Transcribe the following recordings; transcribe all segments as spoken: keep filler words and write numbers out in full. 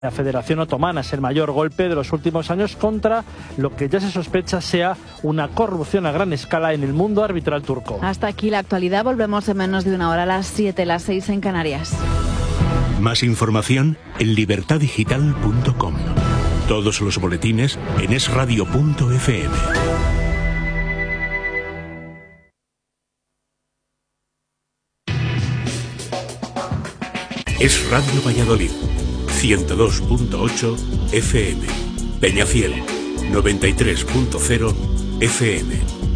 La Federación Otomana es el mayor golpe de los últimos años contra lo que ya se sospecha sea una corrupción a gran escala en el mundo arbitral turco. Hasta aquí la actualidad. Volvemos en menos de una hora, a las siete, las seis en Canarias. Más información en libertad digital punto com. Todos los boletines en es radio punto efe eme. Es Radio Valladolid, ciento dos punto ocho efe eme. Peñafiel, noventa y tres punto cero efe eme.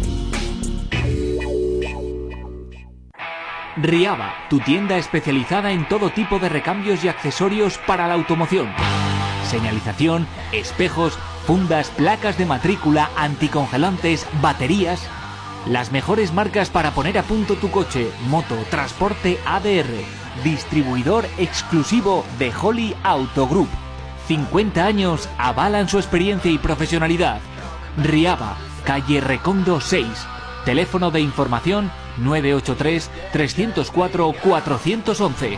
Riaba, tu tienda especializada en todo tipo de recambios y accesorios para la automoción. Señalización, espejos, fundas, placas de matrícula, anticongelantes, baterías. Las mejores marcas para poner a punto tu coche, moto, transporte A D R. Distribuidor exclusivo de Holly Auto Group. cincuenta años avalan su experiencia y profesionalidad. Riaba, calle Recondo seis. Teléfono de información nueve ocho tres, tres cero cuatro, cuatro uno uno.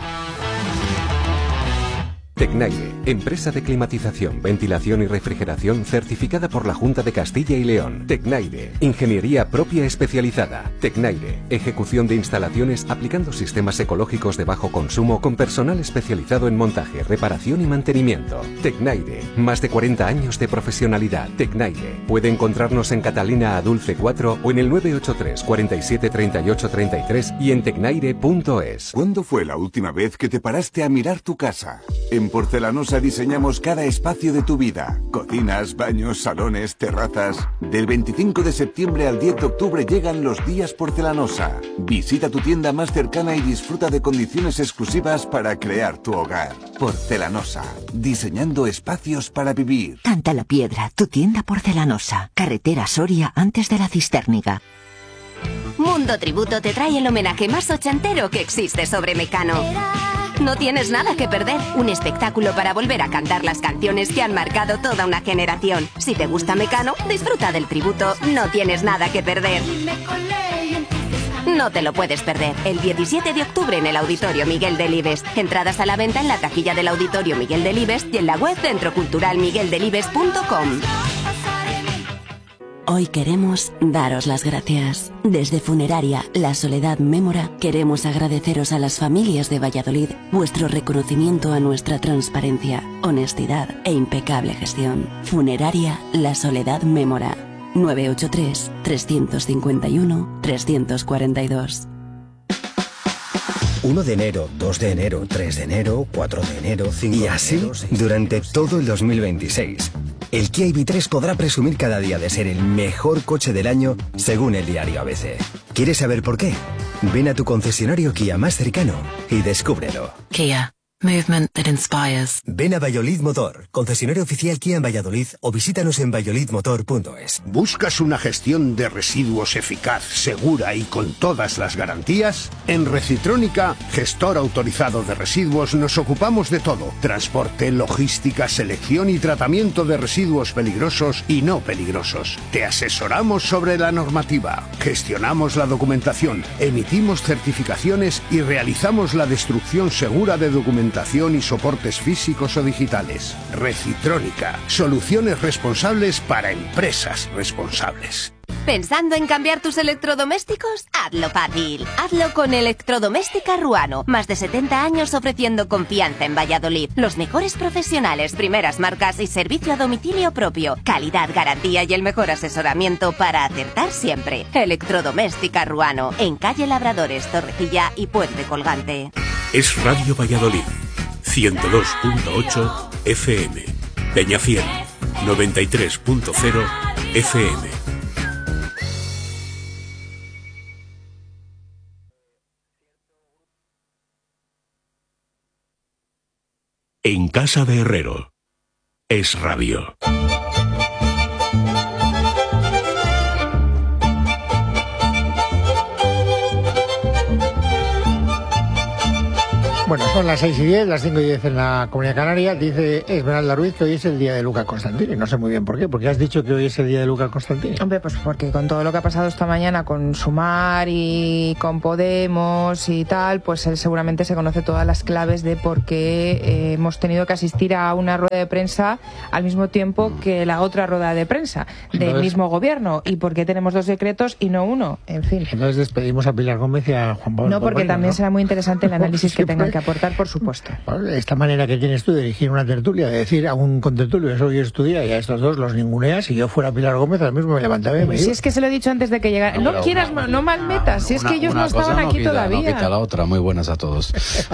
Tecnaire, empresa de climatización, ventilación y refrigeración certificada por la Junta de Castilla y León. Tecnaire, ingeniería propia especializada. Tecnaire, ejecución de instalaciones aplicando sistemas ecológicos de bajo consumo con personal especializado en montaje, reparación y mantenimiento. Tecnaire, más de cuarenta años de profesionalidad. Tecnaire, puede encontrarnos en Catalina a Dulce cuatro o en el nueve ocho tres, cuarenta y siete, treinta y ocho, treinta y tres y en tecnaire punto es. ¿Cuándo fue la última vez que te paraste a mirar tu casa? En Porcelanosa diseñamos cada espacio de tu vida. Cocinas, baños, salones, terrazas. Del veinticinco de septiembre al diez de octubre llegan los días Porcelanosa. Visita tu tienda más cercana y disfruta de condiciones exclusivas para crear tu hogar. Porcelanosa, diseñando espacios para vivir. Canta la Piedra, tu tienda Porcelanosa. Carretera Soria antes de la Cisterniga. Mundo Tributo te trae el homenaje más ochentero que existe sobre Mecano. No tienes nada que perder. Un espectáculo para volver a cantar las canciones que han marcado toda una generación. Si te gusta Mecano, disfruta del tributo. No tienes nada que perder. No te lo puedes perder. El diecisiete de octubre en el Auditorio Miguel Delibes. Entradas a la venta en la taquilla del Auditorio Miguel Delibes y en la web centro cultural miguel delibes punto com. Hoy queremos daros las gracias. Desde Funeraria La Soledad Mémora queremos agradeceros a las familias de Valladolid vuestro reconocimiento a nuestra transparencia, honestidad e impecable gestión. Funeraria La Soledad Mémora. nueve ocho tres, tres cinco uno, tres cuatro dos. uno de enero, dos de enero, tres de enero, cuatro de enero, cinco de enero... Y así durante todo el dos mil veintiséis. El Kia I V tres podrá presumir cada día de ser el mejor coche del año según el diario A B C. ¿Quieres saber por qué? Ven a tu concesionario Kia más cercano y descúbrelo. Kia. Movement that inspires. Ven a Valladolid Motor, concesionario oficial Kia en Valladolid, o visítanos en valladolid motor punto es. ¿Buscas una gestión de residuos eficaz, segura y con todas las garantías? En Recitrónica, gestor autorizado de residuos, nos ocupamos de todo. Transporte, logística, selección y tratamiento de residuos peligrosos y no peligrosos. Te asesoramos sobre la normativa, gestionamos la documentación, emitimos certificaciones y realizamos la destrucción segura de documentación y soportes físicos o digitales. Recitrónica, soluciones responsables para empresas responsables. ¿Pensando en cambiar tus electrodomésticos? Hazlo fácil. Hazlo con Electrodoméstica Ruano. Más de setenta años ofreciendo confianza en Valladolid. Los mejores profesionales, primeras marcas y servicio a domicilio propio. Calidad, garantía y el mejor asesoramiento para acertar siempre. Electrodoméstica Ruano. En calle Labradores, Torrecilla y Puente Colgante. Es Radio Valladolid, ciento dos punto ocho efe eme. Peñafiel, noventa y tres punto cero efe eme. En casa de Herrero, Es Radio. Bueno, son las seis y diez, las cinco y diez en la Comunidad Canaria. Dice Esmeralda Ruiz que hoy es el día de Luca Constantini. No sé muy bien por qué. ¿Por qué has dicho que hoy es el día de Luca Constantini? Hombre, pues porque con todo lo que ha pasado esta mañana con Sumar y con Podemos y tal, pues él seguramente se conoce todas las claves de por qué eh, hemos tenido que asistir a una rueda de prensa al mismo tiempo que la otra rueda de prensa del Entonces, mismo gobierno, y por qué tenemos dos decretos y no uno, en fin. Entonces despedimos a Pilar Gómez y a Juan Pablo. No, porque Porrino, también ¿no? será muy interesante el análisis que tengan que aportar, por supuesto. Esta manera que tienes tú de dirigir una tertulia, de decir a un contertulio, eso hoy es tu día, y a estos dos los ninguneas, si yo fuera Pilar Gómez, al mismo me levantaba y me Si iba. es que se lo he dicho antes de que llegara. No, no quieras, una, no malmetas, si es una, que ellos una no estaban cosa no aquí quita, todavía. No quita la otra. Muy buenas a todos.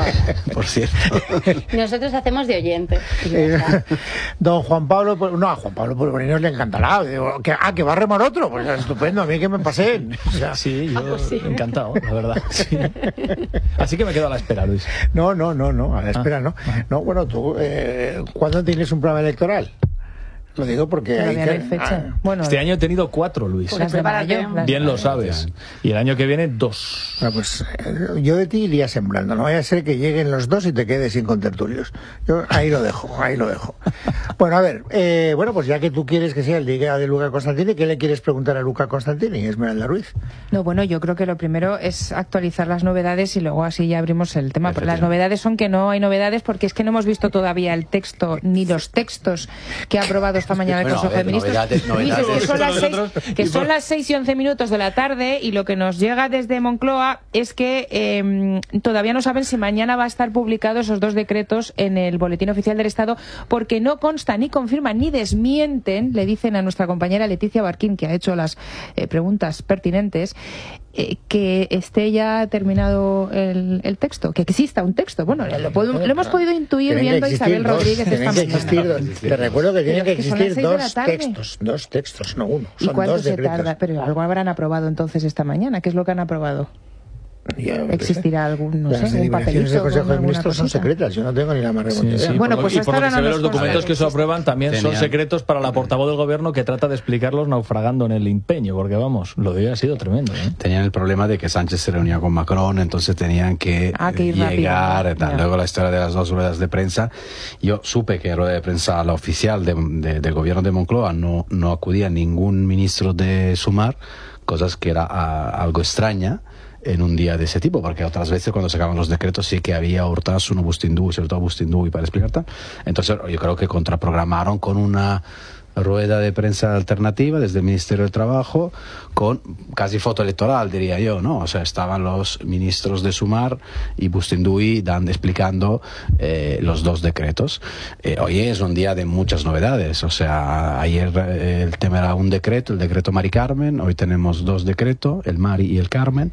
Por cierto. Nosotros hacemos de oyente. Eh, don Juan Pablo, no, a Juan Pablo Porrino le encantará. Digo, que, ah, que va a remar otro, pues estupendo, a mí que me pasen. O sea, sí, yo ah, pues sí. encantado, la verdad. Sí. Así que me quedo a la espera, Luis. No, no, no, no, a la espera, ah, no. No, bueno, tú, eh, ¿cuándo tienes un programa electoral? Lo digo porque hay que... no hay fecha. Ah, bueno, este año he tenido cuatro, Luis. Pues de mayo, bien lo sabes. Y el año que viene, dos. Bueno, pues eh, yo de ti iría sembrando. No vaya a ser que lleguen los dos y te quedes sin contertulios. Yo ahí lo dejo, ahí lo dejo. Bueno, a ver, eh, bueno, pues ya que tú quieres que sea el día de Luca Constantini, ¿qué le quieres preguntar a Luca Constantini, Esmeralda Ruiz? No, bueno, yo creo que lo primero es actualizar las novedades y luego así ya abrimos el tema. Pero las novedades son que no hay novedades porque es que no hemos visto todavía el texto ni los textos que ha aprobado esta mañana el bueno, Consejo ver, de Ministros. Novedades, novedades. Que son, las seis, que son las seis y once minutos de la tarde, y lo que nos llega desde Moncloa es que eh, todavía no saben si mañana va a estar publicados esos dos decretos en el Boletín Oficial del Estado, porque no consta, ni confirman, ni desmienten, le dicen a nuestra compañera Leticia Barquín, que ha hecho las eh, preguntas pertinentes, Eh, que esté ya terminado el, el texto, que exista un texto. Bueno, lo, puedo, lo hemos podido intuir viendo a Isabel dos, Rodríguez esta mañana. Te recuerdo que tienen que existir dos de textos, dos textos, no uno. ¿Y son cuánto dos se decretos. tarda? Pero algo habrán aprobado entonces esta mañana. ¿Qué es lo que han aprobado? Ya, ¿Existirá algún, no las sé, un papelito del Consejo de Ministros son cosita? secretas, yo no tengo ni la más remota idea. Sí, sí, bueno, por pues lo, y hasta por lo ahora que se no ve, nos los documentos consta. que se aprueban también Tenían. son secretos para la portavoz del gobierno, que trata de explicarlos naufragando en el empeño, porque vamos, lo de hoy ha sido tremendo, ¿eh? Tenían el problema de que Sánchez se reunía con Macron, entonces tenían que, ah, que llegar, rápido, tal. Luego la historia de las dos ruedas de prensa. Yo supe que la rueda de prensa, la oficial de, de, del gobierno de Moncloa, no, no acudía ningún ministro de Sumar, cosas que era a, algo extraña en un día de ese tipo, porque otras veces cuando sacaban los decretos sí que había Urtasun, Bustindu, sobre todo Bustindu, y para explicar tal. Entonces yo creo que contraprogramaron con una rueda de prensa alternativa desde el Ministerio del Trabajo, con casi foto electoral, diría yo, ¿no? O sea, estaban los ministros de Sumar y Bustinduy dan, explicando eh, los dos decretos. Eh, hoy es un día de muchas novedades, o sea, ayer eh, el tema era un decreto, el decreto Mari Carmen, hoy tenemos dos decretos, el Mari y el Carmen,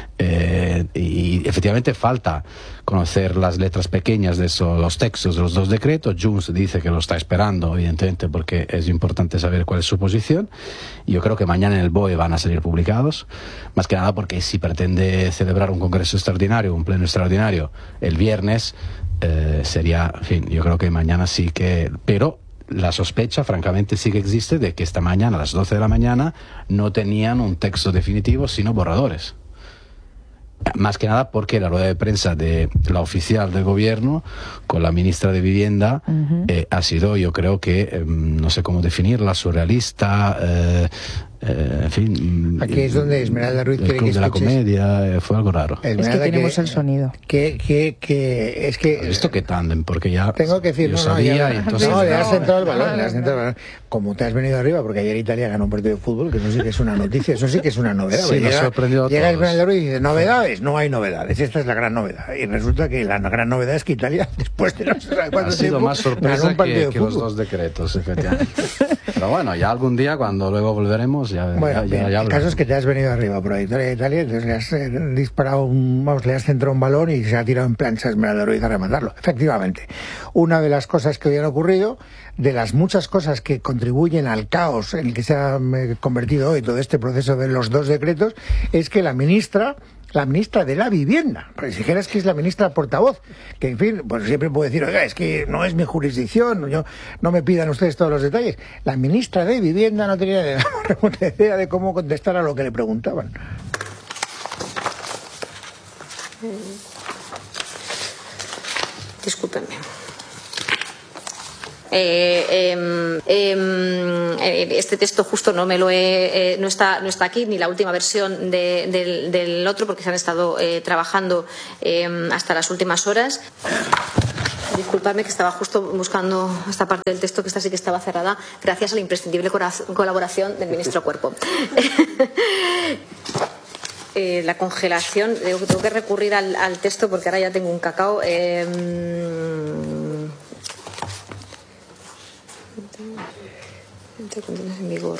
eh, y efectivamente falta conocer las letras pequeñas de esos, los textos de los dos decretos. Junts dice que lo está esperando, evidentemente, porque es importante saber cuál es su posición. Yo creo que mañana en el B O E van a salir publicados, más que nada porque si pretende celebrar un congreso extraordinario, un pleno extraordinario el viernes, eh, sería, en fin, yo creo que mañana sí que, pero la sospecha, francamente, sí que existe de que esta mañana, a las doce de la mañana, no tenían un texto definitivo, sino borradores. Más que nada porque la rueda de prensa de la oficial del gobierno con la ministra de Vivienda uh-huh. eh, ha sido, yo creo que, eh, no sé cómo definirla, surrealista, eh, eh, en fin. Aquí es donde Esmeralda Ruiz quiere que de la comedia, eh, fue algo raro. Esmeralda, es que tenemos que, el sonido. Que, que, que, es que... ¿Has visto que tándem? Porque ya... Tengo que decir, yo no, sabía no, ya, y entonces... No, le has entrado el balón, le has entrado el balón. Como te has venido arriba, porque ayer Italia ganó un partido de fútbol, que eso sí que es una noticia, eso sí que es una novedad. Sí, nos sorprendió a llega todos. Esmeralda Ruiz y dice, ¿novedades? No hay novedades, esta es la gran novedad. Y resulta que la gran novedad es que Italia, después de no sé cuánto ha sido tiempo, más sorpresa un partido que, de que fútbol. los dos decretos, efectivamente. Pero bueno, ya algún día, cuando luego volveremos, ya, bueno, ya, ya, ya el caso es que te has venido arriba por la victoria de Italia, entonces le has eh, disparado, un, vamos, le has centrado un balón y se ha tirado en plancha Esmeralda Ruiz a rematarlo. Efectivamente, una de las cosas que hoy han ocurrido, de las muchas cosas que contribuyen al caos en el que se ha eh, convertido hoy todo este proceso de los dos decretos, es que la ministra la ministra de la Vivienda, porque si dijeras que es la ministra portavoz, que en fin, pues siempre puedo decir, oiga, es que no es mi jurisdicción, yo, no me pidan ustedes todos los detalles. La ministra de Vivienda no tenía ni la remota idea de cómo contestar a lo que le preguntaban. discúlpenme. Eh, eh, eh, este texto justo no me lo he, eh, no está no está aquí, ni la última versión de, del, del otro, porque se han estado eh, trabajando eh, hasta las últimas horas. Disculpadme, que estaba justo buscando esta parte del texto, que esta sí que estaba cerrada, gracias a la imprescindible colaboración del ministro Cuerpo. eh, la congelación, tengo que recurrir al, al texto porque ahora ya tengo un cacao. Eh, en vigor.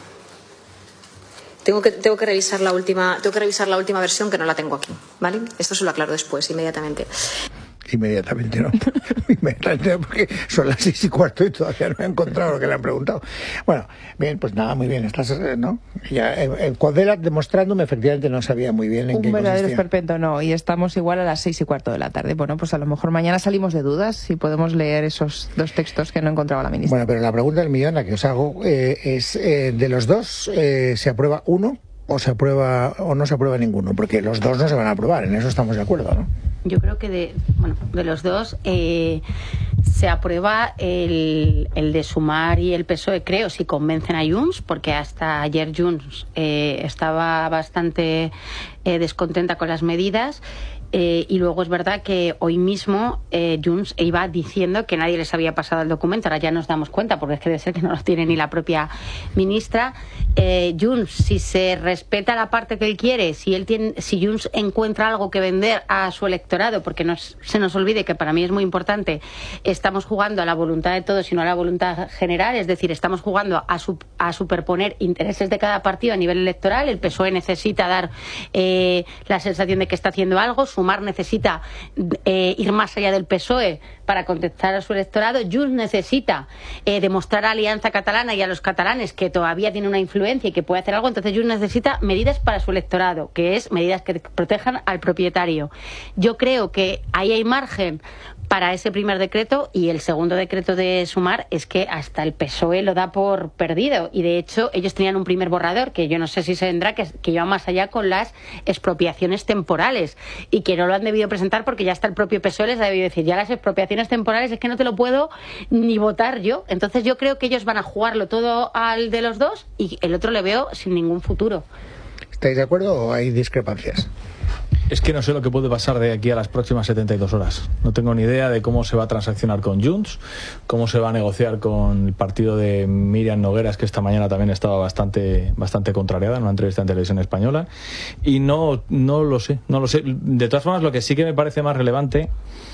Tengo que, tengo que revisar la última, tengo que revisar la última versión, que no la tengo aquí, ¿vale? Esto se lo aclaro después, inmediatamente. Inmediatamente no. Inmediatamente, porque son las seis y cuarto y todavía no he encontrado lo que le han preguntado. Bueno, bien, pues nada, muy bien. Estás, ¿no? Ya, el, el Codela demostrándome, efectivamente no sabía muy bien en Un qué verdadero consistía. esperpento, no. Y estamos igual a las seis y cuarto de la tarde. Bueno, pues a lo mejor mañana salimos de dudas y podemos leer esos dos textos que no encontraba la ministra. Bueno, pero la pregunta del millón, la que os hago, eh, es, eh, de los dos, eh, ¿se aprueba uno o se aprueba o no se aprueba ninguno? Porque los dos no se van a aprobar, en eso estamos de acuerdo, ¿no? Yo creo que de, bueno, de los dos eh, se aprueba el, el de Sumar y el P S O E, creo, si convencen a Junts, porque hasta ayer Junts eh, estaba bastante eh, descontenta con las medidas. Eh, y luego es verdad que hoy mismo eh, Junts iba diciendo que nadie les había pasado el documento. Ahora ya nos damos cuenta, porque es que debe ser que no lo tiene ni la propia ministra. Eh, Junts, si se respeta la parte que él quiere, si él tiene, si Junts encuentra algo que vender a su electorado, porque no se nos olvide que para mí es muy importante, estamos jugando a la voluntad de todos y no a la voluntad general, es decir, estamos jugando a, su, a superponer intereses de cada partido a nivel electoral. El P S O E necesita dar eh, la sensación de que está haciendo algo, su Sumar necesita eh, ir más allá del P S O E para contestar a su electorado. Junts necesita eh, demostrar a la Alianza Catalana y a los catalanes que todavía tiene una influencia y que puede hacer algo. Entonces Junts necesita medidas para su electorado, que es medidas que protejan al propietario. Yo creo que ahí hay margen para ese primer decreto, y el segundo decreto de Sumar es que hasta el P S O E lo da por perdido, y de hecho ellos tenían un primer borrador que yo no sé si se vendrá, que, que iba más allá con las expropiaciones temporales, y que no lo han debido presentar porque ya está el propio P S O E les ha debido decir, ya las expropiaciones temporales es que no te lo puedo ni votar yo. Entonces yo creo que ellos van a jugarlo todo al de los dos y el otro le veo sin ningún futuro. ¿Estáis de acuerdo o hay discrepancias? Es que no sé lo que puede pasar de aquí a las próximas setenta y dos horas. No tengo ni idea de cómo se va a transaccionar con Junts, cómo se va a negociar con el partido de Míriam Nogueras, que esta mañana también estaba bastante, bastante contrariada en una entrevista en Televisión Española. Y no, no lo sé, no lo sé. De todas formas, lo que sí que me parece más relevante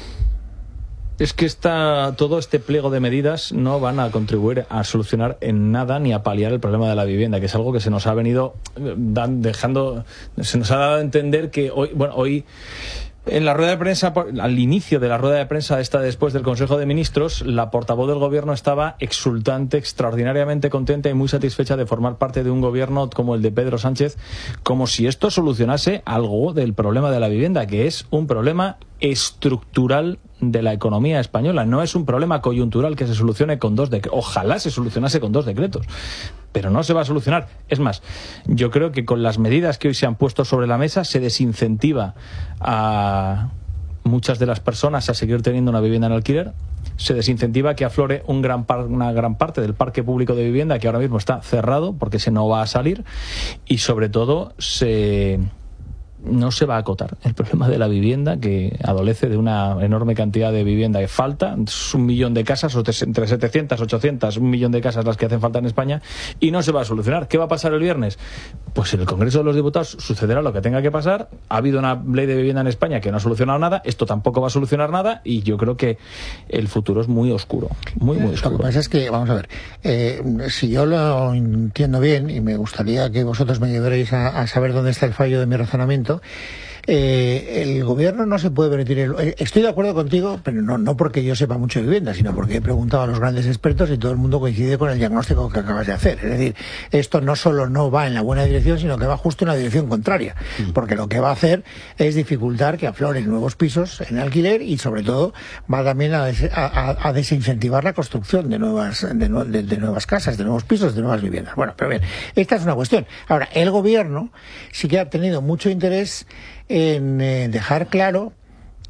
es que esta, todo este pliego de medidas no van a contribuir a solucionar en nada ni a paliar el problema de la vivienda, que es algo que se nos ha venido dan, dejando, se nos ha dado a entender que hoy, bueno, hoy en la rueda de prensa, al inicio de la rueda de prensa esta después del Consejo de Ministros, la portavoz del Gobierno estaba exultante, extraordinariamente contenta y muy satisfecha de formar parte de un gobierno como el de Pedro Sánchez, como si esto solucionase algo del problema de la vivienda, que es un problema estructural de la economía española. No es un problema coyuntural que se solucione con dos decretos. Ojalá se solucionase con dos decretos, pero no se va a solucionar. Es más, yo creo que con las medidas que hoy se han puesto sobre la mesa se desincentiva a muchas de las personas a seguir teniendo una vivienda en alquiler, se desincentiva que aflore un gran par, una gran parte del parque público de vivienda que ahora mismo está cerrado porque se no va a salir, y sobre todo se no se va a acotar el problema de la vivienda, que adolece de una enorme cantidad de vivienda que falta. Es un millón de casas, o entre setecientas, ochocientas, un millón de casas las que hacen falta en España, y no se va a solucionar. ¿Qué va a pasar el viernes? Pues en el Congreso de los Diputados sucederá lo que tenga que pasar. Ha habido una ley de vivienda en España que no ha solucionado nada, esto tampoco va a solucionar nada, y yo creo que el futuro es muy oscuro, muy, muy oscuro. Lo que pasa es que, vamos a ver, eh, si yo lo entiendo bien, y me gustaría que vosotros me ayudaréis a, a saber dónde está el fallo de mi razonamiento, Eh, el gobierno no se puede permitir el... Estoy de acuerdo contigo, pero no, no porque yo sepa mucho de vivienda, sino porque he preguntado a los grandes expertos y todo el mundo coincide con el diagnóstico que acabas de hacer. Es decir, esto no solo no va en la buena dirección, sino que va justo en la dirección contraria, porque lo que va a hacer es dificultar que afloren nuevos pisos en alquiler, y sobre todo va también a, des, a, a desincentivar la construcción de nuevas de, de, de nuevas casas, de nuevos pisos, de nuevas viviendas. Bueno, pero bien, esta es una cuestión. Ahora, el gobierno sí que ha tenido mucho interés en eh, dejar claro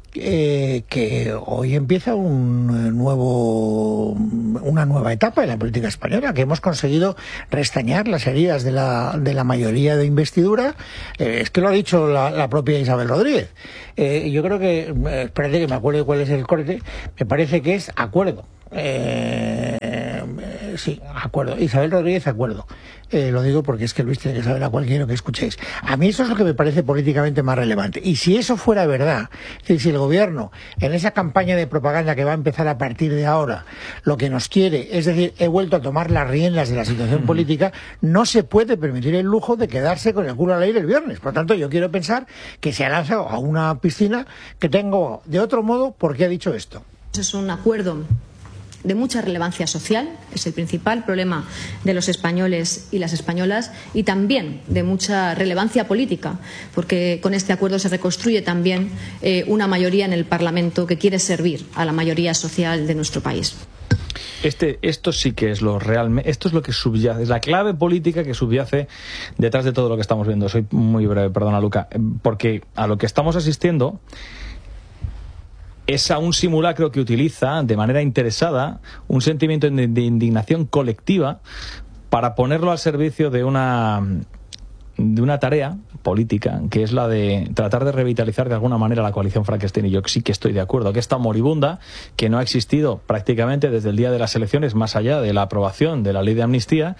Eh, que hoy empieza un nuevo, una nueva etapa en la política española, que hemos conseguido restañar las heridas de la, de la mayoría de investidura. Eh, es que lo ha dicho la, la propia Isabel Rodríguez. Eh, yo creo que, eh, espérate que me acuerdo cuál es el corte, me parece que es acuerdo. Eh, sí, acuerdo. Isabel Rodríguez, acuerdo. Eh, lo digo porque es que Luis tiene que saber a cualquiera que escuchéis. A mí eso es lo que me parece políticamente más relevante. Y si eso fuera verdad, es decir, si el gobierno, en esa campaña de propaganda que va a empezar a partir de ahora, lo que nos quiere, es decir, he vuelto a tomar las riendas de la situación política, no se puede permitir el lujo de quedarse con el culo al aire el viernes. Por tanto, yo quiero pensar que se ha lanzado a una piscina que tengo de otro modo porque ha dicho esto. Es un acuerdo de mucha relevancia social, es el principal problema de los españoles y las españolas, y también de mucha relevancia política, porque con este acuerdo se reconstruye también eh, una mayoría en el Parlamento que quiere servir a la mayoría social de nuestro país. Este, esto sí que es lo realmente, esto es lo que subyace, es la clave política que subyace detrás de todo lo que estamos viendo. Soy muy breve, perdona Luca, porque a lo que estamos asistiendo es a un simulacro que utiliza de manera interesada un sentimiento de, de indignación colectiva para ponerlo al servicio de una de una tarea política, que es la de tratar de revitalizar de alguna manera la coalición Frankenstein. Y yo sí que estoy de acuerdo, que está moribunda, que no ha existido prácticamente desde el día de las elecciones, más allá de la aprobación de la ley de amnistía,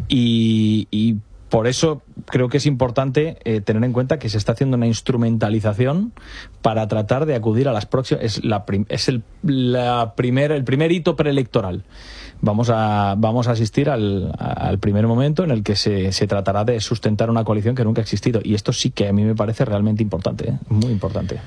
y, y por eso creo que es importante eh, tener en cuenta que se está haciendo una instrumentalización para tratar de acudir a las próximas. Es, la prim, es el, la primer, el primer hito preelectoral. Vamos a, vamos a asistir al, al primer momento en el que se, se tratará de sustentar una coalición que nunca ha existido. Y esto sí que a mí me parece realmente importante, ¿eh? Muy importante.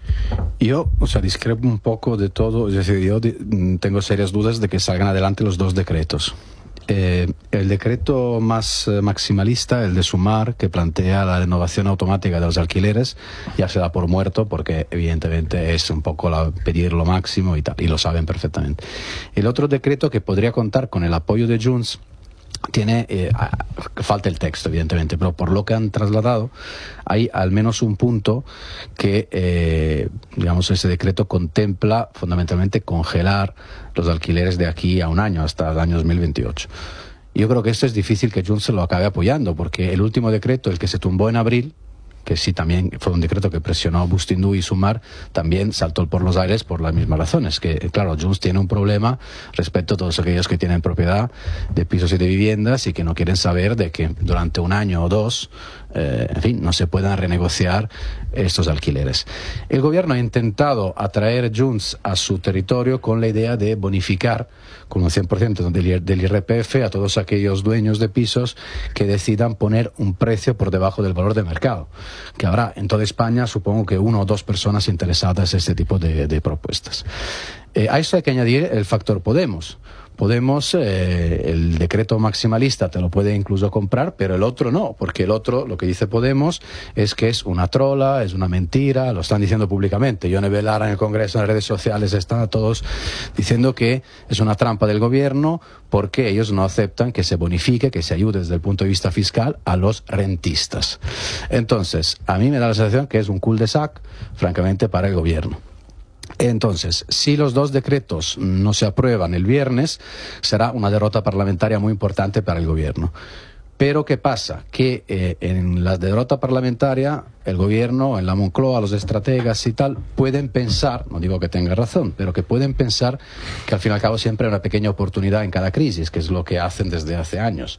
Yo, o sea, discrepo un poco de todo. Es decir, yo tengo serias dudas de que salgan adelante los dos decretos. Eh, el decreto más eh, maximalista, el de Sumar, que plantea la renovación automática de los alquileres, ya se da por muerto porque evidentemente es un poco la, pedir lo máximo y tal, y lo saben perfectamente. El otro decreto que podría contar con el apoyo de Junts tiene, eh, falta el texto evidentemente, pero por lo que han trasladado hay al menos un punto que eh, digamos ese decreto contempla fundamentalmente congelar los alquileres de aquí a un año, hasta el año dos mil veintiocho. Yo creo que esto es difícil que Junts se lo acabe apoyando, porque el último decreto, el que se tumbó en abril, que sí también fue un decreto que presionó a Bustindú y Sumar, también saltó por los aires por las mismas razones, que claro, Junts tiene un problema respecto a todos aquellos que tienen propiedad de pisos y de viviendas y que no quieren saber de que durante un año o dos eh, en fin, no se puedan renegociar estos alquileres. El gobierno ha intentado atraer Junts a su territorio con la idea de bonificar con un cien por ciento del, del I R P F a todos aquellos dueños de pisos que decidan poner un precio por debajo del valor de mercado, que habrá en toda España supongo que una o dos personas interesadas en este tipo de, de propuestas. Eh, a eso hay que añadir el factor Podemos. Podemos, eh, el decreto maximalista te lo puede incluso comprar, pero el otro no, porque el otro, lo que dice Podemos, es que es una trola, es una mentira, lo están diciendo públicamente. Yone Belarra en el Congreso, en las redes sociales, están todos diciendo que es una trampa del gobierno porque ellos no aceptan que se bonifique, que se ayude desde el punto de vista fiscal a los rentistas. Entonces, a mí me da la sensación que es un cul-de-sac, francamente, para el gobierno. Entonces, si los dos decretos no se aprueban el viernes, será una derrota parlamentaria muy importante para el gobierno. Pero ¿qué pasa? Que eh, en la derrota parlamentaria, el gobierno, en la Moncloa, los estrategas y tal, pueden pensar, no digo que tenga razón, pero que pueden pensar que al fin y al cabo siempre hay una pequeña oportunidad en cada crisis, que es lo que hacen desde hace años.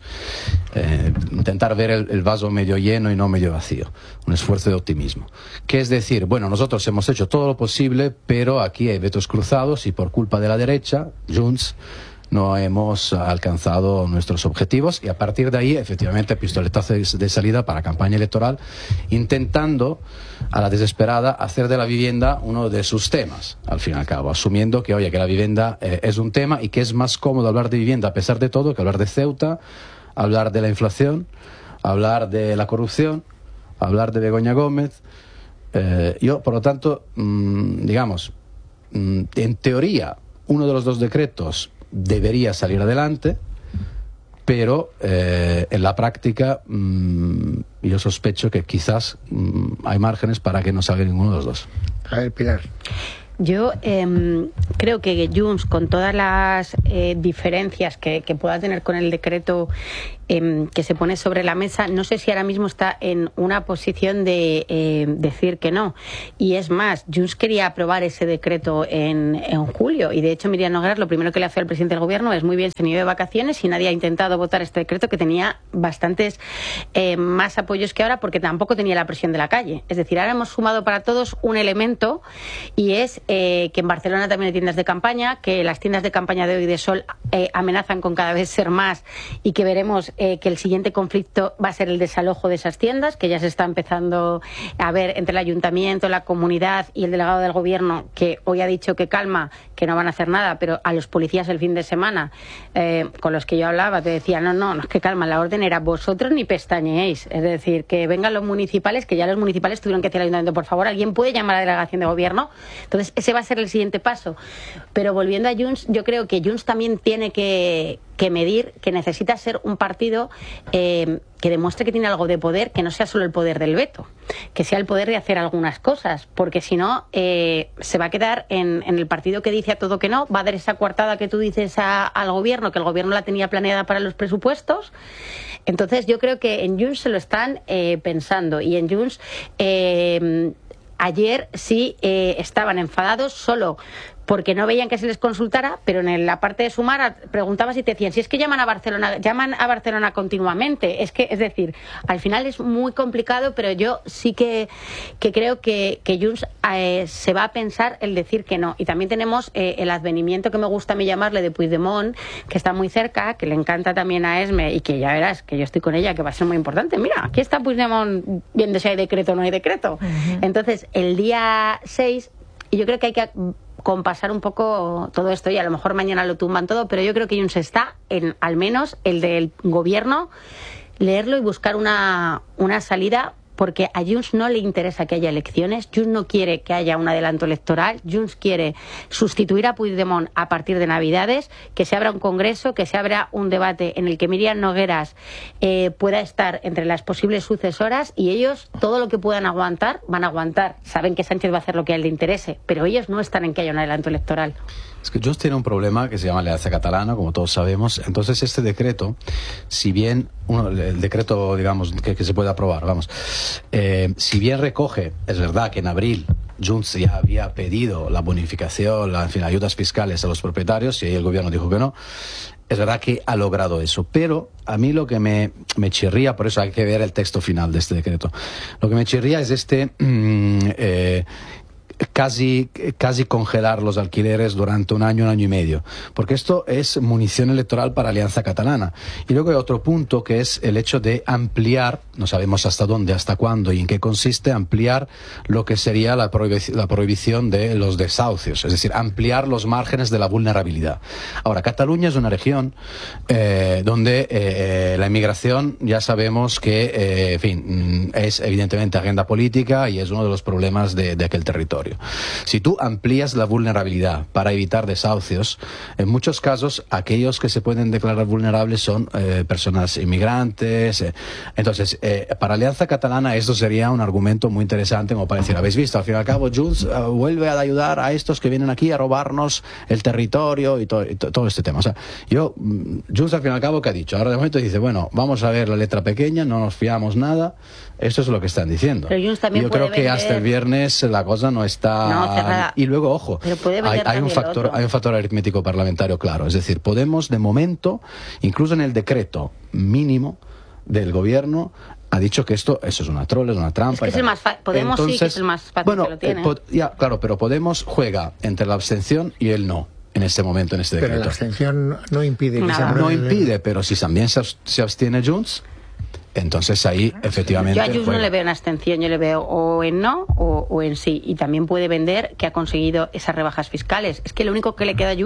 Eh, intentar ver el, el vaso medio lleno y no medio vacío. Un esfuerzo de optimismo. Que es decir, bueno, nosotros hemos hecho todo lo posible, pero aquí hay vetos cruzados y por culpa de la derecha, Junts, no hemos alcanzado nuestros objetivos y a partir de ahí, efectivamente, pistoletazo de salida para campaña electoral, intentando a la desesperada hacer de la vivienda uno de sus temas, al fin y al cabo, asumiendo que, oye, que la vivienda eh, es un tema y que es más cómodo hablar de vivienda a pesar de todo que hablar de Ceuta, hablar de la inflación, hablar de la corrupción, hablar de Begoña Gómez. Eh, yo, por lo tanto, mmm, digamos, mmm, en teoría, uno de los dos decretos debería salir adelante, pero eh, en la práctica mmm, yo sospecho que quizás mmm, hay márgenes para que no salga ninguno de los dos. A ver, Pilar. Yo eh, creo que Junts, con todas las eh, diferencias que, que pueda tener con el decreto eh, que se pone sobre la mesa, no sé si ahora mismo está en una posición de eh, decir que no. Y es más, Junts quería aprobar ese decreto en, en julio, y de hecho Míriam Nogueras lo primero que le hace al presidente del gobierno es: muy bien, se han ido de vacaciones y nadie ha intentado votar este decreto, que tenía bastantes eh, más apoyos que ahora, porque tampoco tenía la presión de la calle. Es decir, ahora hemos sumado para todos un elemento, y es eh, que en Barcelona también hay tiendas de campaña, que las tiendas de campaña de hoy de Sol eh, amenazan con cada vez ser más, y que veremos eh, que el siguiente conflicto va a ser el desalojo de esas tiendas, que ya se está empezando a ver entre el ayuntamiento, la comunidad y el delegado del gobierno, que hoy ha dicho que calma, que no van a hacer nada, pero a los policías el fin de semana eh, con los que yo hablaba te decía: no, no, no es que calma, la orden era vosotros ni pestañeéis, es decir, que vengan los municipales, que ya los municipales tuvieron que decir al ayuntamiento: por favor, alguien puede llamar a la delegación de gobierno. Entonces ese va a ser el siguiente paso. Pero volviendo a Junts, yo creo que Junts también tiene que, que medir que necesita ser un partido eh, que demuestre que tiene algo de poder, que no sea solo el poder del veto, que sea el poder de hacer algunas cosas, porque si no eh, se va a quedar en, en el partido que dice a todo que no, va a dar esa coartada que tú dices a, al gobierno, que el gobierno la tenía planeada para los presupuestos. Entonces yo creo que en Junts se lo están eh, pensando, y en Junts eh, ayer sí eh, estaban enfadados solo porque no veían que se les consultara, pero en la parte de Sumar preguntabas y te decían: si es que llaman a Barcelona, llaman a Barcelona continuamente. Es que, es decir, al final es muy complicado, pero yo sí que, que creo que, que Junts eh, se va a pensar el decir que no. Y también tenemos eh, el advenimiento, que me gusta a mí llamarle, de Puigdemont, que está muy cerca, que le encanta también a Esme, y que ya verás que yo estoy con ella, que va a ser muy importante. Mira, aquí está Puigdemont viendo si hay decreto o no hay decreto. Uh-huh. Entonces, el día seis, y yo creo que hay que compasar un poco todo esto, y a lo mejor mañana lo tumban todo, pero yo creo que Junts está en, al menos el del gobierno, leerlo y buscar una, una salida, porque a Junts no le interesa que haya elecciones. Junts no quiere que haya un adelanto electoral. Junts quiere sustituir a Puigdemont a partir de Navidades, que se abra un congreso, que se abra un debate en el que Míriam Nogueras eh, pueda estar entre las posibles sucesoras, y ellos todo lo que puedan aguantar van a aguantar. Saben que Sánchez va a hacer lo que a él le interese, pero ellos no están en que haya un adelanto electoral. Es que Junts tiene un problema que se llama Alianza Catalana, como todos sabemos. Entonces este decreto, si bien uno, el decreto, digamos, que, que se puede aprobar, vamos, eh, si bien recoge, es verdad que en abril Junts ya había pedido la bonificación, la, en fin, ayudas fiscales a los propietarios, y ahí el gobierno dijo que no. Es verdad que ha logrado eso, pero a mí lo que me, me chirría, por eso hay que ver el texto final de este decreto, lo que me chirría es este mm, eh, casi, casi congelar los alquileres durante un año, un año y medio, porque esto es munición electoral para Alianza Catalana. Y luego hay otro punto, que es el hecho de ampliar, no sabemos hasta dónde, hasta cuándo y en qué consiste, ampliar lo que sería la, prohibic- la prohibición de los desahucios, es decir, ampliar los márgenes de la vulnerabilidad. Ahora, Cataluña es una región eh, donde eh, la inmigración, ya sabemos que, eh, en fin, es evidentemente agenda política y es uno de los problemas de, de aquel territorio. Si tú amplías la vulnerabilidad para evitar desahucios, en muchos casos aquellos que se pueden declarar vulnerables son eh, personas inmigrantes. Eh. Entonces, eh, para Alianza Catalana esto sería un argumento muy interesante, como para decir: habéis visto, al fin y al cabo Junts uh, vuelve a ayudar a estos que vienen aquí a robarnos el territorio y, to- y to- todo este tema. O sea, yo, Junts al fin y al cabo, ¿qué ha dicho? Ahora de momento dice: bueno, vamos a ver la letra pequeña, no nos fiamos nada. Esto es lo que están diciendo. Pero Junts también yo puede creo que vender... hasta el viernes la cosa no está... No, cerrada. Y luego, ojo, Pero puede hay, vender hay, un también factor, lo otro. hay un factor aritmético parlamentario claro. Es decir, Podemos, de momento, incluso en el decreto mínimo del gobierno, ha dicho que esto eso es una troll, es una trampa. Es que y es el tal. más fa- Podemos Entonces, sí que es el más fácil, bueno, que lo tiene. eh, pod- ya, claro, pero Podemos juega entre la abstención y el no en este momento, en este Pero decreto. la abstención no impide que se No apruebe. impide, pero si también se, abs- se abstiene Junts, entonces ahí efectivamente Yo a Junts no juega. le veo en abstención, yo le veo o en no o, o en sí. Y también puede vender que ha conseguido esas rebajas fiscales. Es que lo único que le queda a Junts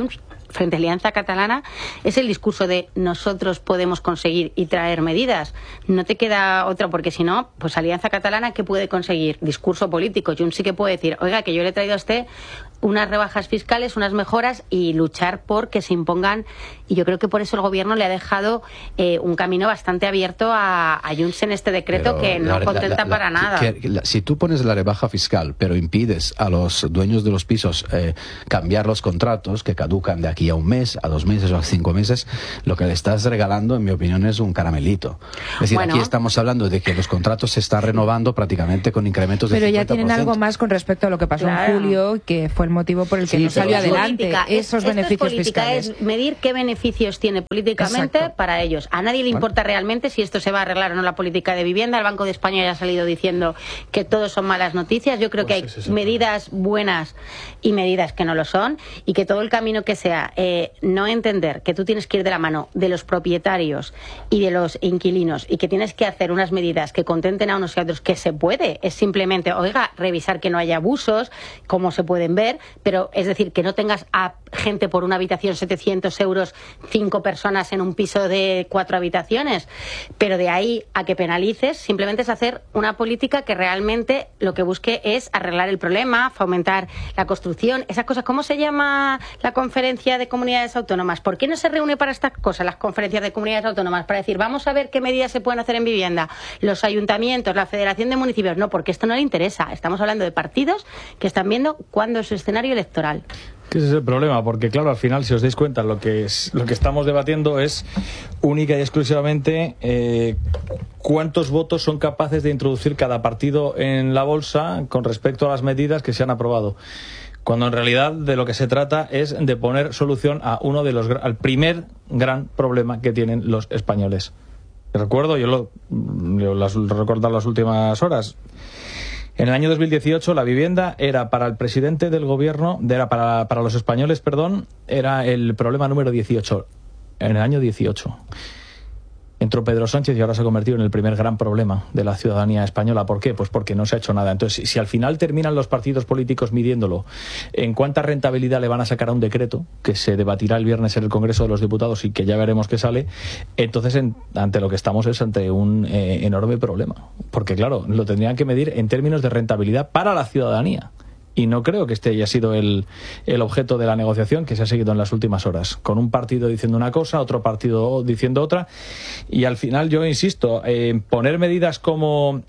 frente a Alianza Catalana es el discurso de nosotros podemos conseguir y traer medidas. No te queda otra, porque si no, pues Alianza Catalana, ¿qué puede conseguir? Discurso político. Junts sí que puede decir, oiga, que yo le he traído a usted unas rebajas fiscales, unas mejoras, y luchar por que se impongan. Y yo creo que por eso el gobierno le ha dejado eh, un camino bastante abierto a, a Junts en este decreto, pero que no la, contenta la, la, para la, nada. Que, que la, si tú pones la rebaja fiscal, pero impides a los dueños de los pisos eh, cambiar los contratos que caducan de aquí a un mes, a dos meses o a cinco meses, lo que le estás regalando, en mi opinión, es un caramelito. Es decir, bueno, aquí estamos hablando de que los contratos se están renovando prácticamente con incrementos de pero cincuenta por ciento. Ya tienen algo más con respecto a lo que pasó claro. en julio, que fue el motivo por el que sí, no salió adelante política, esos es, beneficios esto es política, fiscales. Es medir qué beneficios tiene políticamente Exacto. para ellos. A nadie le importa bueno. realmente si esto se va a arreglar o no la política de vivienda. El Banco de España ya ha salido diciendo que todo son malas noticias. Yo creo pues que hay sí, sí, medidas buenas y medidas que no lo son, y que todo el camino que sea eh, no entender que tú tienes que ir de la mano de los propietarios y de los inquilinos, y que tienes que hacer unas medidas que contenten a unos y a otros, que se puede. Es simplemente, oiga, revisar que no haya abusos, como se pueden ver, pero es decir, que no tengas a gente por una habitación setecientos euros, cinco personas en un piso de cuatro habitaciones, pero de ahí a que penalices, simplemente es hacer una política que realmente lo que busque es arreglar el problema, fomentar la construcción, esas cosas. ¿Cómo se llama la conferencia de comunidades autónomas? ¿Por qué no se reúne para estas cosas las conferencias de comunidades autónomas? Para decir, vamos a ver qué medidas se pueden hacer en vivienda, los ayuntamientos, la Federación de Municipios. No, porque esto no le interesa. Estamos hablando de partidos que están viendo cuándo es su escenario electoral. Que ese es el problema, porque claro, al final, si os dais cuenta, lo que es lo que estamos debatiendo es única y exclusivamente eh, cuántos votos son capaces de introducir cada partido en la bolsa con respecto a las medidas que se han aprobado. Cuando en realidad de lo que se trata es de poner solución a uno de los al primer gran problema que tienen los españoles. Recuerdo, yo lo, yo lo he recordado las últimas horas. En el año dos mil dieciocho la vivienda era para el presidente del gobierno, era para, para los españoles, perdón, era el problema número dieciocho. En el año dieciocho. Entró Pedro Sánchez y ahora se ha convertido en el primer gran problema de la ciudadanía española. ¿Por qué? Pues porque no se ha hecho nada. Entonces, si, si al final terminan los partidos políticos midiéndolo en cuánta rentabilidad le van a sacar a un decreto, que se debatirá el viernes en el Congreso de los Diputados y que ya veremos qué sale, entonces en, ante lo que estamos es ante un eh, enorme problema. Porque claro, lo tendrían que medir en términos de rentabilidad para la ciudadanía. Y no creo que este haya sido el, el objeto de la negociación que se ha seguido en las últimas horas, con un partido diciendo una cosa, otro partido diciendo otra, y al final yo insisto, eh, poner medidas como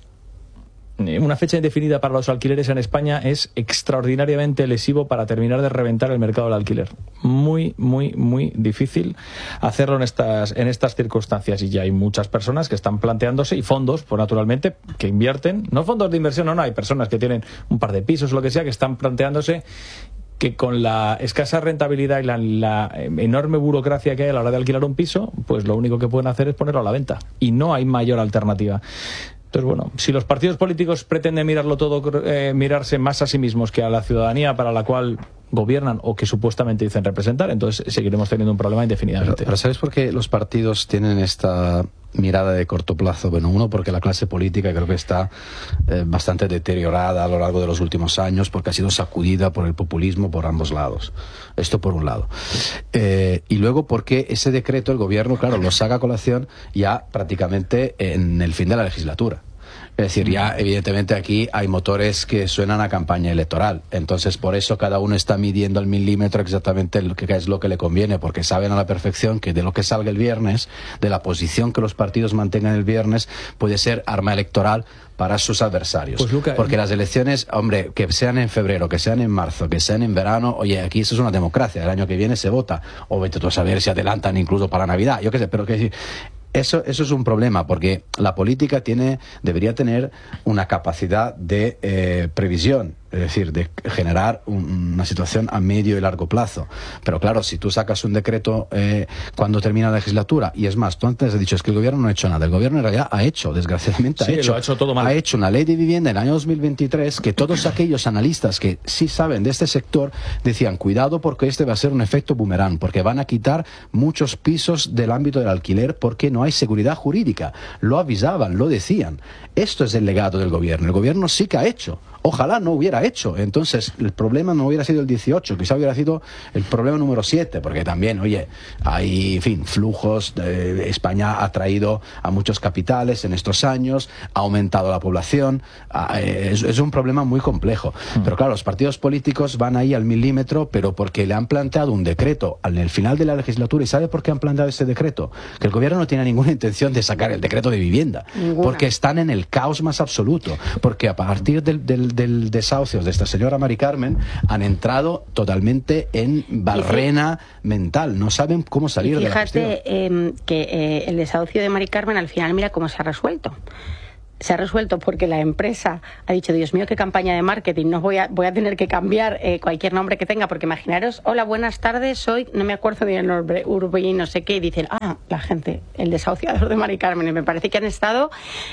una fecha indefinida para los alquileres en España es extraordinariamente lesivo para terminar de reventar el mercado del alquiler. Muy, muy, muy difícil hacerlo en estas, en estas circunstancias, y ya hay muchas personas que están planteándose, y fondos, pues naturalmente, que invierten, no fondos de inversión, no, no, hay personas que tienen un par de pisos o lo que sea, que están planteándose que con la escasa rentabilidad y la, la enorme burocracia que hay a la hora de alquilar un piso, pues lo único que pueden hacer es ponerlo a la venta, y no hay mayor alternativa. Entonces, bueno, si los partidos políticos pretenden mirarlo todo, eh, mirarse más a sí mismos que a la ciudadanía para la cual gobiernan o que supuestamente dicen representar, entonces seguiremos teniendo un problema indefinidamente. Pero, pero ¿sabes por qué los partidos tienen esta mirada de corto plazo? Bueno, uno, porque la clase política creo que está eh, bastante deteriorada a lo largo de los últimos años, porque ha sido sacudida por el populismo por ambos lados. Esto por un lado. Eh, y luego porque ese decreto el gobierno, claro, lo saca a colación ya prácticamente en el fin de la legislatura. Es decir, ya evidentemente aquí hay motores que suenan a campaña electoral. Entonces, por eso cada uno está midiendo al milímetro exactamente lo que es lo que le conviene, porque saben a la perfección que de lo que salga el viernes, de la posición que los partidos mantengan el viernes, puede ser arma electoral para sus adversarios. Pues, Luca, porque las elecciones, hombre, que sean en febrero, que sean en marzo, que sean en verano, oye, aquí eso es una democracia. El año que viene se vota. O vete tú a saber si adelantan incluso para Navidad. Yo qué sé, pero que decir... Eso, eso es un problema, porque la política tiene, debería tener una capacidad de eh, previsión, es decir, de generar un, una situación a medio y largo plazo. Pero claro, si tú sacas un decreto eh, cuando termina la legislatura, y es más, tú antes has dicho, es que el gobierno no ha hecho nada. El gobierno en realidad ha hecho, desgraciadamente sí, ha hecho. Lo ha hecho todo mal. Ha hecho una ley de vivienda en el año dos mil veintitrés que todos aquellos analistas que sí saben de este sector decían, cuidado porque este va a ser un efecto boomerang, porque van a quitar muchos pisos del ámbito del alquiler porque no hay seguridad jurídica. Lo avisaban, lo decían. Esto es el legado del gobierno. El gobierno sí que ha hecho. Ojalá no hubiera hecho. Entonces, el problema no hubiera sido el dieciocho, quizá hubiera sido el problema número siete, porque también, oye, hay, en fin, flujos. De, España ha traído a muchos capitales en estos años, ha aumentado la población, a, es, es un problema muy complejo. Mm. Pero claro, los partidos políticos van ahí al milímetro, pero porque le han planteado un decreto en el final de la legislatura. ¿Y sabe por qué han planteado ese decreto? Que el gobierno no tiene ninguna intención de sacar el decreto de vivienda, ninguna. Porque están en el caos más absoluto, porque a partir del, del del desahucio de esta señora Mari Carmen han entrado totalmente en barrena mental, no saben cómo salir de la cuestión. Fíjate eh, que eh, el desahucio de Mari Carmen al final mira cómo se ha resuelto. Se ha resuelto porque la empresa ha dicho, Dios mío, qué campaña de marketing, no voy a, voy a tener que cambiar eh, cualquier nombre que tenga, porque imaginaros, hola, buenas tardes, soy, no me acuerdo del nombre, Urbí, no sé qué, y dicen, ah, la gente, el desahuciador de Mari Carmen, y me parece que han estado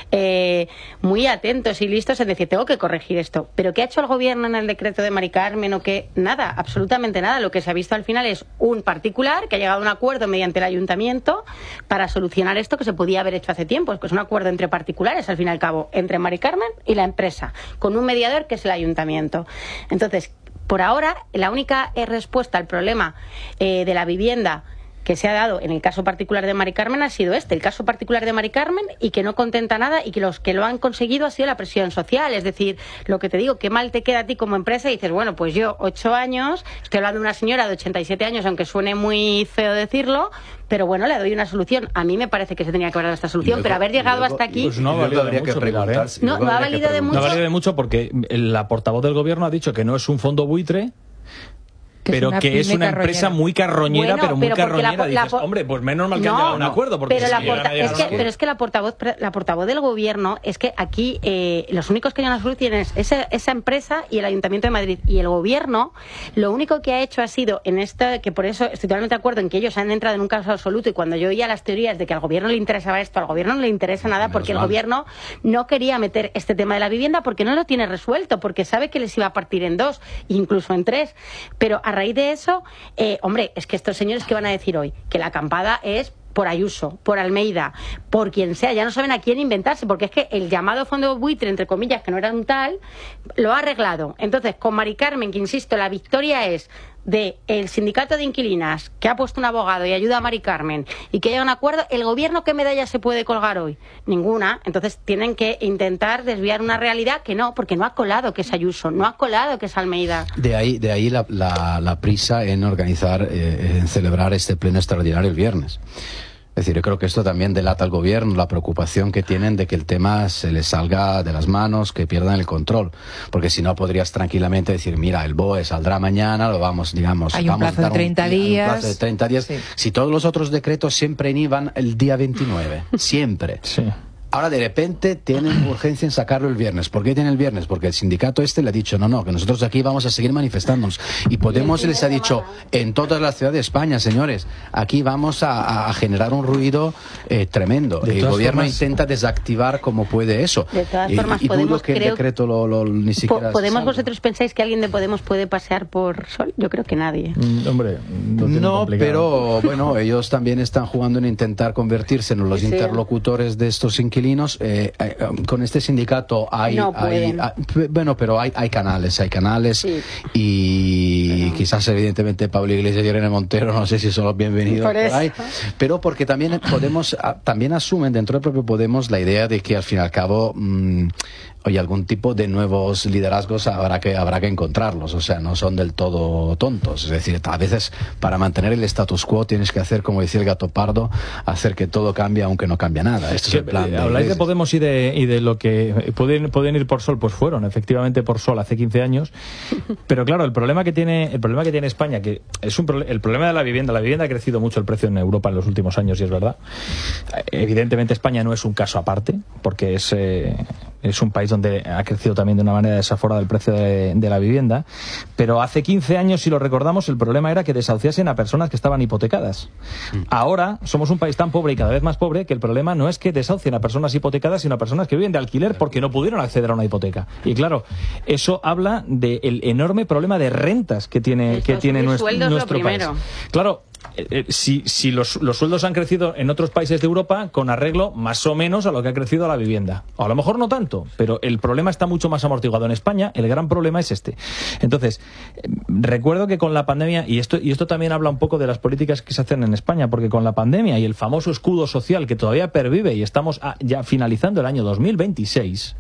eh, muy atentos y listos en decir, tengo que corregir esto. Pero ¿qué ha hecho el gobierno en el decreto de Mari Carmen o qué? Nada, absolutamente nada. Lo que se ha visto al final es un particular que ha llegado a un acuerdo mediante el ayuntamiento para solucionar esto que se podía haber hecho hace tiempo, que es un acuerdo entre particulares, al final al cabo, entre Mari Carmen y la empresa, con un mediador que es el ayuntamiento. Entonces, por ahora, la única eh, respuesta al problema eh, de la vivienda que se ha dado en el caso particular de Mari Carmen ha sido este, el caso particular de Mari Carmen, y que no contenta nada, y que los que lo han conseguido ha sido la presión social. Es decir, lo que te digo, qué mal te queda a ti como empresa, y dices, bueno, pues yo, ocho años, estoy hablando de una señora de ochenta y siete años, aunque suene muy feo decirlo, pero bueno, le doy una solución. A mí me parece que se tenía que haber dado esta solución, luego, pero haber llegado luego, hasta aquí... Pues no ha valido de mucho, Pilar, ¿eh? No, no ha valido de mucho. No ha valido de mucho porque la portavoz del gobierno ha dicho que no es un fondo buitre, que pero es que es una carroñera. Empresa muy carroñera, bueno, pero muy pero carroñera. La, Dices, la, hombre, pues menos mal que no, han llegado a un acuerdo. Porque pero, si la porta, es que, pero es que la portavoz, la portavoz del gobierno, es que aquí eh, los únicos que llevan la solución es esa, esa empresa y el Ayuntamiento de Madrid. Y el gobierno, lo único que ha hecho ha sido, en esto, que por eso estoy totalmente de acuerdo en que ellos han entrado en un caos absoluto, y cuando yo oía las teorías de que al gobierno le interesaba esto, al gobierno no le interesa nada, porque el gobierno no quería meter este tema de la vivienda porque no lo tiene resuelto, porque sabe que les iba a partir en dos, incluso en tres. Pero a raíz de eso, Eh, hombre, es que estos señores que van a decir hoy que la acampada es por Ayuso, por Almeida, por quien sea, ya no saben a quién inventarse, porque es que el llamado fondo buitre, entre comillas, que no era un tal, lo ha arreglado. Entonces, con Mari Carmen, que insisto, la victoria es de el sindicato de inquilinas, que ha puesto un abogado y ayuda a Mari Carmen, y que haya un acuerdo. ¿El gobierno qué medalla se puede colgar hoy? Ninguna. Entonces tienen que intentar desviar una realidad que no, porque no ha colado que es Ayuso, no ha colado que es Almeida. De ahí, de ahí la, la, la prisa en organizar, eh, en celebrar este pleno extraordinario el viernes. Es decir, yo creo que esto también delata al gobierno, la preocupación que tienen de que el tema se les salga de las manos, que pierdan el control. Porque si no, podrías tranquilamente decir, mira, el B O E saldrá mañana, lo vamos, digamos... Hay un vamos plazo a dar de treinta días. Un plazo de treinta días. Sí. Si todos los otros decretos siempre iban el día veintinueve, siempre. Sí. Ahora de repente tienen urgencia en sacarlo el viernes. ¿Por qué tienen el viernes? Porque el sindicato este le ha dicho, no, no, que nosotros aquí vamos a seguir manifestándonos. Y Podemos les ha dicho, en todas las ciudades de España, señores, aquí vamos a, a generar un ruido eh, tremendo. El gobierno formas... intenta desactivar como puede eso. De todas y, formas, y Podemos, dudo que el creo... decreto lo, lo, ni siquiera... ¿Podemos salga. vosotros pensáis que alguien de Podemos puede pasear por Sol? Yo creo que nadie. Mm, hombre, no, pero bueno, ellos también están jugando en intentar convertirse en los sí, interlocutores sí. de estos inquilinos. Eh, con este sindicato hay, no hay, hay bueno, pero hay, hay canales, hay canales sí. y bueno. quizás evidentemente Pablo Iglesias y Irene Montero, no sé si son los bienvenidos por, por ahí, pero porque también Podemos, también asumen dentro del propio Podemos la idea de que al fin y al cabo mmm, oye, algún tipo de nuevos liderazgos habrá que habrá que encontrarlos, o sea, no son del todo tontos, es decir, a veces para mantener el status quo tienes que hacer, como decía el gato pardo, hacer que todo cambie aunque no cambia nada. Esto es el plan. Eh, habláis de Podemos y de, y de lo que pueden, pueden ir por Sol, pues fueron efectivamente por Sol hace quince años, pero claro, el problema que tiene el problema que tiene España, que es un el problema de la vivienda, la vivienda ha crecido mucho el precio en Europa en los últimos años, y es verdad. Evidentemente España no es un caso aparte, porque es eh, es un país donde ha crecido también de una manera desaforada el precio de, de la vivienda, pero hace quince años, si lo recordamos, el problema era que desahuciasen a personas que estaban hipotecadas. Ahora somos un país tan pobre y cada vez más pobre que el problema no es que desahucien a personas hipotecadas, sino a personas que viven de alquiler porque no pudieron acceder a una hipoteca. Y claro, eso habla del enorme problema de rentas que tiene, que tiene nuestro, nuestro país. Claro, eh, si, si los, los sueldos han crecido en otros países de Europa con arreglo más o menos a lo que ha crecido la vivienda. O a lo mejor no tanto, pero el problema está mucho más amortiguado en España. El gran problema es este. Entonces, eh, recuerdo que con la pandemia, y esto, y esto también habla un poco de las políticas que se hacen en España, porque con la pandemia y el famoso escudo social que todavía pervive y estamos a, ya finalizando el año dos mil veintiséis,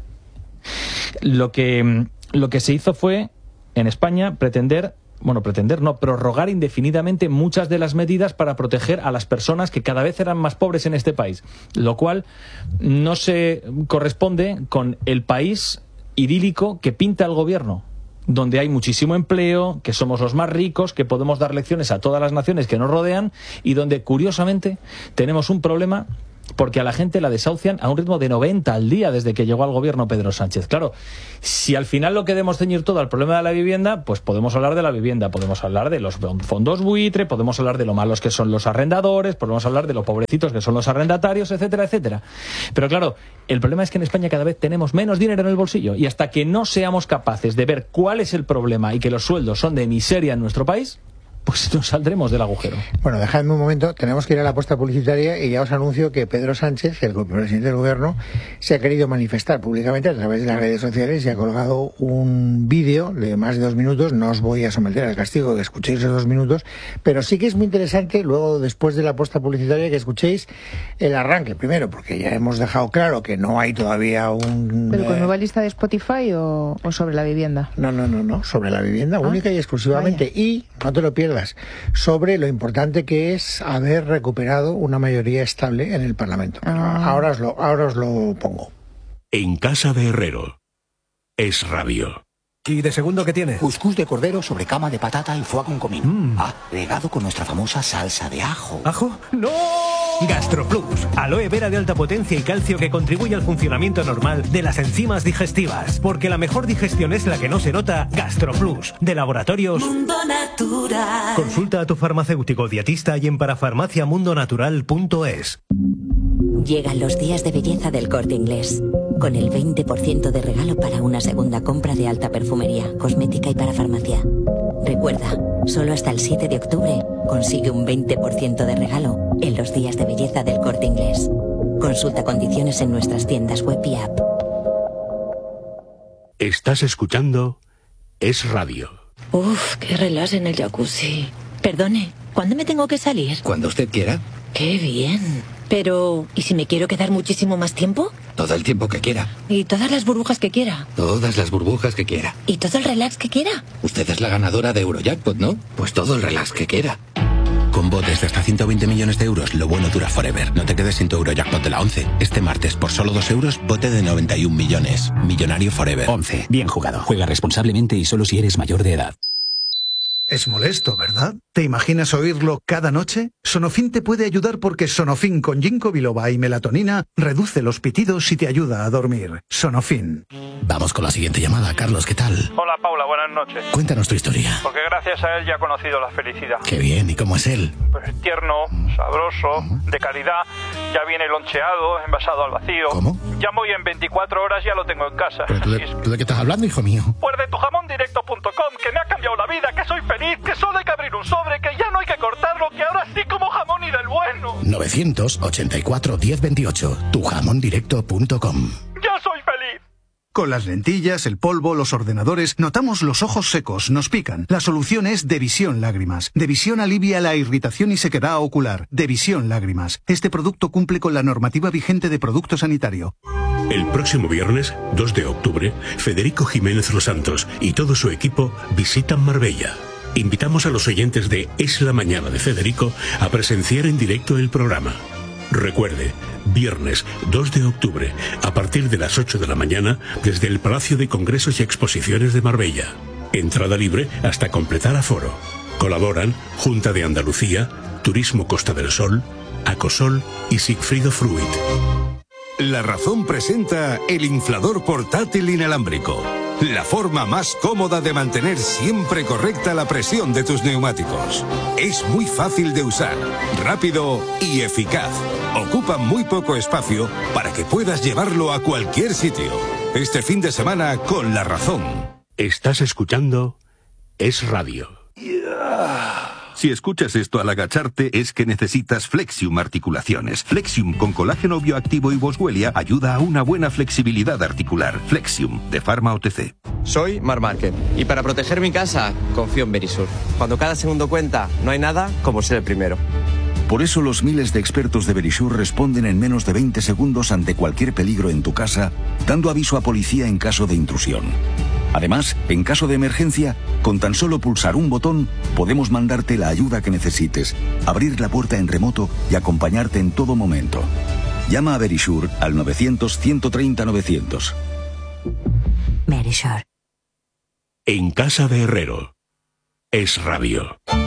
lo que, lo que se hizo fue, en España, pretender... bueno, pretender no, prorrogar indefinidamente muchas de las medidas para proteger a las personas que cada vez eran más pobres en este país, lo cual no se corresponde con el país idílico que pinta el gobierno, donde hay muchísimo empleo, que somos los más ricos, que podemos dar lecciones a todas las naciones que nos rodean y donde, curiosamente, tenemos un problema porque a la gente la desahucian a un ritmo de noventa al día desde que llegó al gobierno Pedro Sánchez. Claro, si al final lo queremos ceñir todo al problema de la vivienda, pues podemos hablar de la vivienda, podemos hablar de los fondos buitre, podemos hablar de lo malos que son los arrendadores, podemos hablar de lo pobrecitos que son los arrendatarios, etcétera, etcétera. Pero claro, el problema es que en España cada vez tenemos menos dinero en el bolsillo y hasta que no seamos capaces de ver cuál es el problema y que los sueldos son de miseria en nuestro país, pues nos saldremos del agujero. Bueno, dejadme un momento, tenemos que ir a la apuesta publicitaria y ya os anuncio que Pedro Sánchez, el presidente del gobierno, se ha querido manifestar públicamente a través de las redes sociales y ha colgado un vídeo de más de dos minutos. No os voy a someter al castigo de que escuchéis esos dos minutos, pero sí que es muy interesante, luego, después de la apuesta publicitaria, que escuchéis el arranque. Primero, porque ya hemos dejado claro que no hay todavía un... ¿Pero con nueva lista de Spotify o, o sobre la vivienda? No, no, no, no, sobre la vivienda, ah, única y exclusivamente. Vaya. Y, no te lo pierdas, sobre lo importante que es haber recuperado una mayoría estable en el Parlamento. Ah. Ahora, os lo, ahora os lo pongo. En casa de Herrero. Es radio. ¿Y de segundo qué tiene? Cuscús de cordero sobre cama de patata y foie con comino. Mm. Ah, regado con nuestra famosa salsa de ajo. ¿Ajo? ¡No! GastroPlus, aloe vera de alta potencia y calcio que contribuye al funcionamiento normal de las enzimas digestivas. Porque la mejor digestión es la que no se nota. GastroPlus, de Laboratorios Mundo Natural. Consulta a tu farmacéutico dietista y en parafarmacia mundo natural punto es. Llegan los días de belleza del Corte Inglés, con el veinte por ciento de regalo para una segunda compra de alta perfumería, cosmética y parafarmacia. Recuerda, solo hasta el siete de octubre consigue un veinte por ciento de regalo en los días de belleza del Corte Inglés. Consulta condiciones en nuestras tiendas web y app. Estás escuchando Es Radio. Uf, qué relax en el jacuzzi. Perdone, ¿cuándo me tengo que salir? Cuando usted quiera. Qué bien. Pero, ¿y si me quiero quedar muchísimo más tiempo? Todo el tiempo que quiera. ¿Y todas las burbujas que quiera? Todas las burbujas que quiera. ¿Y todo el relax que quiera? Usted es la ganadora de Eurojackpot, ¿no? Pues todo el relax que quiera. Con botes de hasta ciento veinte millones de euros, lo bueno dura forever. No te quedes sin tu Eurojackpot de la once. Este martes, por solo dos euros, bote de noventa y un millones. Millonario forever. once. Bien jugado. Juega responsablemente y solo si eres mayor de edad. Es molesto, ¿verdad? ¿Te imaginas oírlo cada noche? Sonofin te puede ayudar porque Sonofin con ginkgo biloba y melatonina reduce los pitidos y te ayuda a dormir. Sonofin. Vamos con la siguiente llamada. Carlos, ¿qué tal? Hola, Paula, buenas noches. Cuéntanos tu historia. Porque gracias a él ya he conocido la felicidad. Qué bien, ¿y cómo es él? Pues tierno, sabroso, de calidad, ya viene loncheado, envasado al vacío. ¿Cómo? Llamo y en veinticuatro horas ya lo tengo en casa. ¿Pero tú de, ¿tú de qué estás hablando, hijo mío? Pues de tu jamón directo punto com, que me ha cambiado la vida, que soy feliz, que solo hay que abrir un sobre, que ya no hay que cortarlo, que ahora sí como jamón y del bueno. nueve ochenta y cuatro, diez veintiocho, tu jamón directo punto com. ¡Ya soy feliz! Con las lentillas, el polvo, los ordenadores, notamos los ojos secos, nos pican. La solución es Devisión Lágrimas. Devisión alivia la irritación y sequedad ocular. Devisión Lágrimas. Este producto cumple con la normativa vigente de producto sanitario. El próximo viernes, dos de octubre, Federico Jiménez Los Santos y todo su equipo visitan Marbella. Invitamos a los oyentes de Es la Mañana de Federico a presenciar en directo el programa. Recuerde, viernes dos de octubre, a partir de las ocho de la mañana, desde el Palacio de Congresos y Exposiciones de Marbella. Entrada libre hasta completar aforo. Colaboran Junta de Andalucía, Turismo Costa del Sol, Acosol y Sigfrido Fruit. La Razón presenta el inflador portátil inalámbrico. La forma más cómoda de mantener siempre correcta la presión de tus neumáticos. Es muy fácil de usar, rápido y eficaz. Ocupa muy poco espacio para que puedas llevarlo a cualquier sitio. Este fin de semana con La Razón. Estás escuchando Es Radio. Si Si escuchas esto al agacharte es que necesitas Flexium Articulaciones. Flexium con colágeno bioactivo y boswellia ayuda a una buena flexibilidad articular. Flexium, de Pharma O T C. Soy Mar Márquez y para proteger mi casa confío en Verisur. Cuando cada segundo cuenta, no hay nada como ser el primero. Por eso los miles de expertos de Verisur responden en menos de veinte segundos ante cualquier peligro en tu casa, dando aviso a policía en caso de intrusión. Además, en caso de emergencia, con tan solo pulsar un botón, podemos mandarte la ayuda que necesites, abrir la puerta en remoto y acompañarte en todo momento. Llama a Verisur al novecientos, ciento treinta, novecientos. Verisur. En casa de Herrero. Es Rabio.